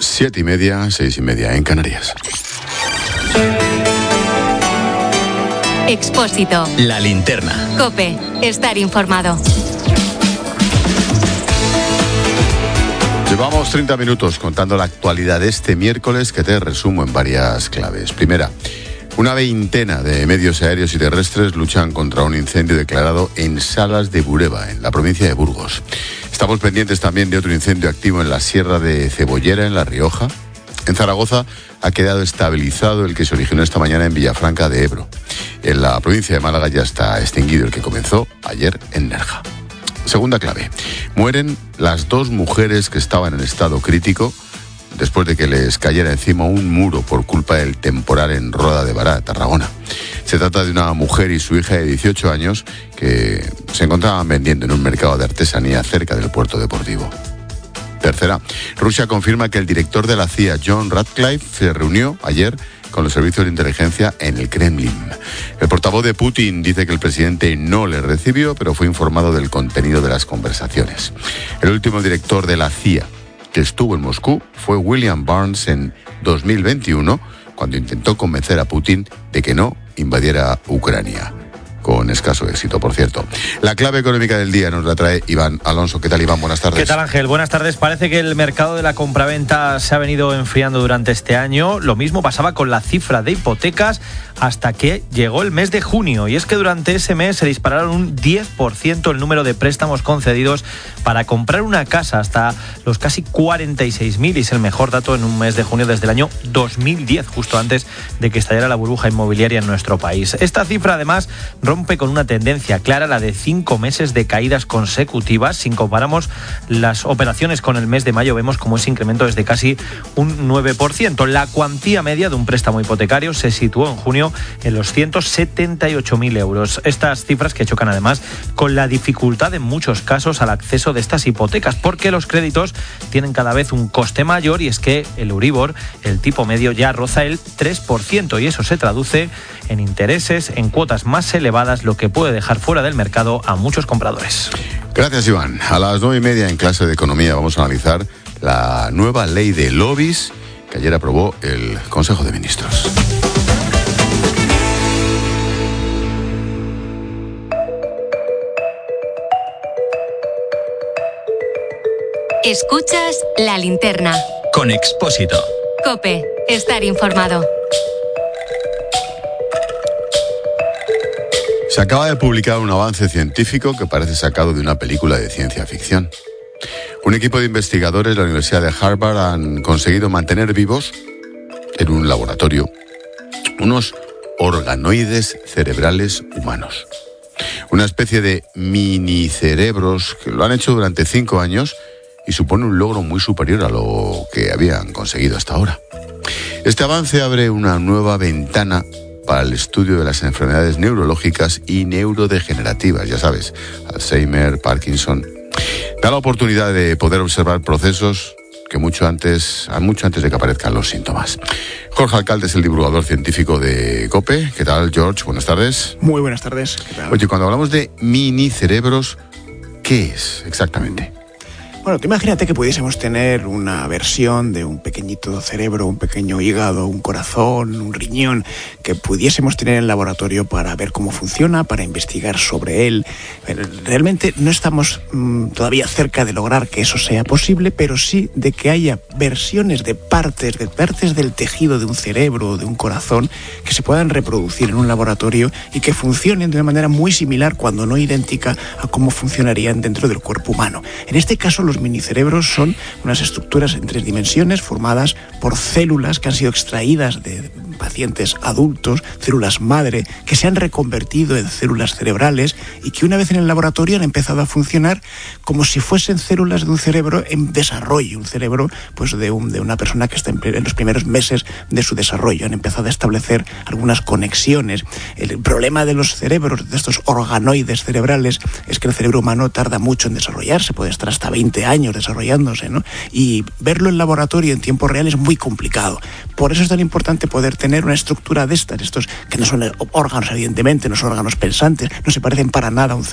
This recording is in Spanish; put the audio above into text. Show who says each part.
Speaker 1: 7:30, 6:30 en Canarias.
Speaker 2: Expósito.
Speaker 3: La linterna.
Speaker 2: COPE. Estar informado.
Speaker 1: Llevamos 30 minutos contando la actualidad de este miércoles, que te resumo en varias claves. Primera, una veintena de medios aéreos y terrestres luchan contra un incendio declarado en Salas de Bureba, en la provincia de Burgos. Estamos pendientes también de otro incendio activo en la Sierra de Cebollera, en La Rioja. En Zaragoza ha quedado estabilizado el que se originó esta mañana en Villafranca de Ebro. En la provincia de Málaga ya está extinguido el que comenzó ayer en Nerja. Segunda clave. Mueren las 2 mujeres que estaban en estado crítico después de que les cayera encima un muro por culpa del temporal en Roda de Bará, Tarragona. Se trata de una mujer y su hija de 18 años que se encontraban vendiendo en un mercado de artesanía cerca del puerto deportivo. Tercera, Rusia confirma que el director de la CIA, John Ratcliffe, se reunió ayer con los servicios de inteligencia en el Kremlin. El portavoz de Putin dice que el presidente no le recibió, pero fue informado del contenido de las conversaciones. El último director de la CIA que estuvo en Moscú fue William Burns en 2021, cuando intentó convencer a Putin de que no invadiera Ucrania. Con escaso éxito, por cierto. La clave económica del día nos la trae Iván Alonso. ¿Qué tal, Iván? Buenas tardes.
Speaker 4: ¿Qué tal, Ángel? Buenas tardes. Parece que el mercado de la compraventa se ha venido enfriando durante este año. Lo mismo pasaba con la cifra de hipotecas hasta que llegó el mes de junio. Y es que durante ese mes se dispararon un 10% el número de préstamos concedidos para comprar una casa, hasta los casi 46.000. Y es el mejor dato en un mes de junio desde el año 2010, justo antes de que estallara la burbuja inmobiliaria en nuestro país. Esta cifra, además, rompe con una tendencia clara, la de 5 meses de caídas consecutivas. Si comparamos las operaciones con el mes de mayo, vemos como ese incremento es de casi un 9%. La cuantía media de un préstamo hipotecario se situó en junio en los 178.000 euros. Estas cifras que chocan además con la dificultad en muchos casos al acceso de estas hipotecas, porque los créditos tienen cada vez un coste mayor, y es que el Euribor, el tipo medio, ya roza el 3%, y eso se traduce en intereses, en cuotas más elevadas, lo que puede dejar fuera del mercado a muchos compradores.
Speaker 1: Gracias, Iván. A las 9:30 en clase de economía vamos a analizar la nueva ley de lobbies que ayer aprobó el Consejo de Ministros.
Speaker 2: Escuchas La Linterna.
Speaker 3: Con Expósito.
Speaker 2: COPE. Estar informado.
Speaker 1: Se acaba de publicar un avance científico que parece sacado de una película de ciencia ficción. Un equipo de investigadores de la Universidad de Harvard han conseguido mantener vivos en un laboratorio unos organoides cerebrales humanos. Una especie de mini cerebros que lo han hecho durante 5 años y supone un logro muy superior a lo que habían conseguido hasta ahora. Este avance abre una nueva ventana para el estudio de las enfermedades neurológicas y neurodegenerativas, ya sabes, Alzheimer, Parkinson. Da la oportunidad de poder observar procesos que mucho antes de que aparezcan los síntomas. Jorge Alcalde es el divulgador científico de COPE. ¿Qué tal, George? Buenas tardes.
Speaker 5: Muy buenas tardes. ¿Qué tal?
Speaker 1: Oye, cuando hablamos de mini cerebros, ¿qué es exactamente?
Speaker 5: Bueno, tú imagínate que pudiésemos tener una versión de un pequeñito cerebro, un pequeño hígado, un corazón, un riñón, que pudiésemos tener en el laboratorio para ver cómo funciona, para investigar sobre él. Realmente no estamos todavía cerca de lograr que eso sea posible, pero sí de que haya versiones de partes del tejido de un cerebro o de un corazón que se puedan reproducir en un laboratorio y que funcionen de una manera muy similar, cuando no idéntica, a cómo funcionarían dentro del cuerpo humano. En este caso, los minicerebros son unas estructuras en 3 dimensiones formadas por células que han sido extraídas de pacientes adultos, células madre, que se han reconvertido en células cerebrales y que una vez en el laboratorio han empezado a funcionar como si fuesen células de un cerebro en desarrollo, un cerebro pues de una persona que está en los primeros meses de su desarrollo. Han empezado a establecer algunas conexiones. El problema de los cerebros, de estos organoides cerebrales, es que el cerebro humano tarda mucho en desarrollarse, puede estar hasta 20 años desarrollándose, ¿no? Y verlo en laboratorio en tiempo real es muy complicado. Por eso es tan importante poder tener una estructura de estos que no son órganos, evidentemente, no son órganos pensantes, no se parecen para nada a un cerebro